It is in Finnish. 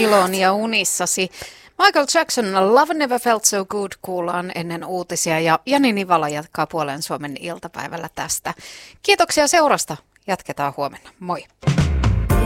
iloon ja unissasi. Michael Jackson, Love Never Felt So Good kuullaan ennen uutisia ja Jani Nivala jatkaa Puolen Suomen iltapäivällä tästä. Kiitoksia seurasta. Jatketaan huomenna. Moi.